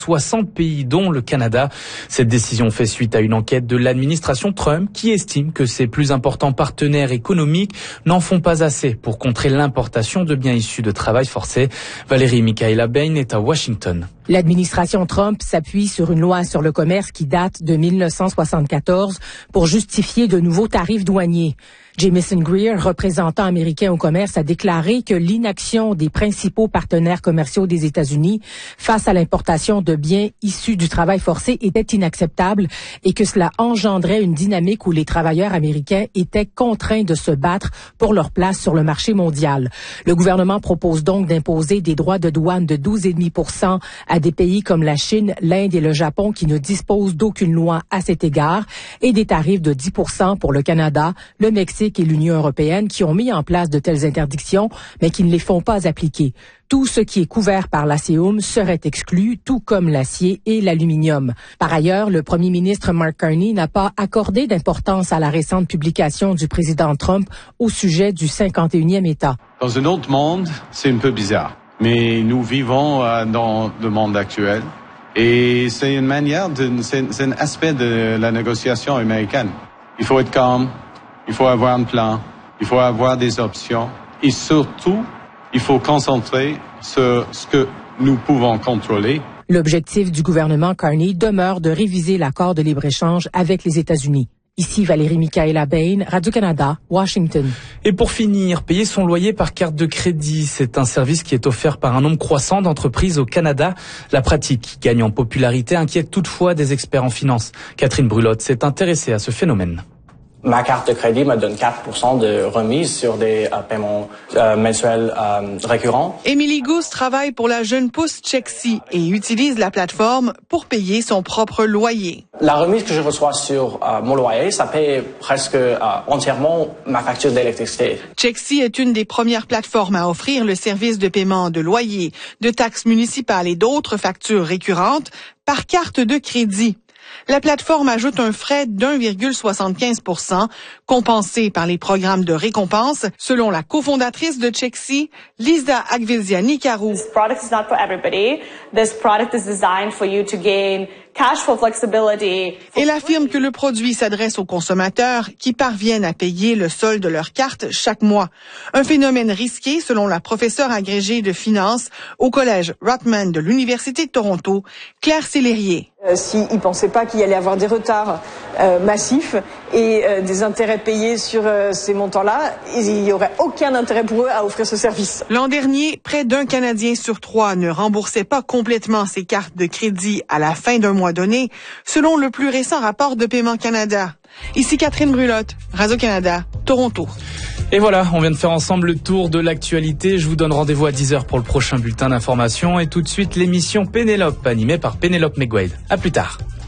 60 pays, dont le Canada. Cette décision fait suite à une enquête de l'administration Trump qui estime que ses plus importants partenaires économiques n'en font pas assez pour contrer l'importation de biens issus de travail forcé. Valérie Michaela Bain est à Washington. L'administration Trump s'appuie sur une loi sur le commerce qui date de 1974 pour justifier de nouveaux tarifs douaniers. Jamieson Greer, représentant américain au commerce, a déclaré que l'inaction des principaux partenaires commerciaux des États-Unis face à l'importation de biens issus du travail forcé était inacceptable et que cela engendrait une dynamique où les travailleurs américains étaient contraints de se battre pour leur place sur le marché mondial. Le gouvernement propose donc d'imposer des droits de douane de 12,5% à des pays comme la Chine, l'Inde et le Japon qui ne disposent d'aucune loi à cet égard et des tarifs de 10% pour le Canada, le Mexique et l'Union européenne qui ont mis en place de telles interdictions, mais qui ne les font pas appliquer. Tout ce qui est couvert par l'ASEUM serait exclu, tout comme l'acier et l'aluminium. Par ailleurs, le premier ministre Mark Carney n'a pas accordé d'importance à la récente publication du président Trump au sujet du 51e État. Dans un autre monde, c'est un peu bizarre, mais nous vivons dans le monde actuel et c'est une manière, c'est un aspect de la négociation américaine. Il faut être calme. Il faut avoir un plan, il faut avoir des options et surtout, il faut concentrer sur ce que nous pouvons contrôler. L'objectif du gouvernement Carney demeure de réviser l'accord de libre-échange avec les États-Unis. Ici Valérie Michaela Bain, Radio-Canada, Washington. Et pour finir, payer son loyer par carte de crédit, c'est un service qui est offert par un nombre croissant d'entreprises au Canada. La pratique, qui gagne en popularité, inquiète toutefois des experts en finance. Catherine Brulotte s'est intéressée à ce phénomène. Ma carte de crédit me donne 4% de remise sur des paiements mensuels récurrents. Émilie Gousse travaille pour la jeune pousse Chexi et utilise la plateforme pour payer son propre loyer. La remise que je reçois sur mon loyer, ça paye presque entièrement ma facture d'électricité. Chexi est une des premières plateformes à offrir le service de paiement de loyer, de taxes municipales et d'autres factures récurrentes par carte de crédit. La plateforme ajoute un frais d'1,75% compensé par les programmes de récompense, selon la cofondatrice de Chexi, Lisa Agvilziani-Carou. This product is not for everybody. This product is designed for you to gain cash flow flexibility. Elle affirme que le produit s'adresse aux consommateurs qui parviennent à payer le solde de leur carte chaque mois. Un phénomène risqué selon la professeure agrégée de finance au collège Rotman de l'Université de Toronto, Claire Sellerier. S'ils ne pensaient pas qu'il y allait avoir des retards massifs et des intérêts payés sur ces montants-là, il n'y aurait aucun intérêt pour eux à offrir ce service. L'an dernier, près d'un Canadien sur 3 ne remboursait pas complètement ses cartes de crédit à la fin d'un mois donné, selon le plus récent rapport de Paiement Canada. Ici Catherine Brulotte, Radio-Canada, Toronto. Et voilà, on vient de faire ensemble le tour de l'actualité. Je vous donne rendez-vous à 10h pour le prochain bulletin d'information et tout de suite l'émission Pénélope, animée par Pénélope McGuade. À plus tard.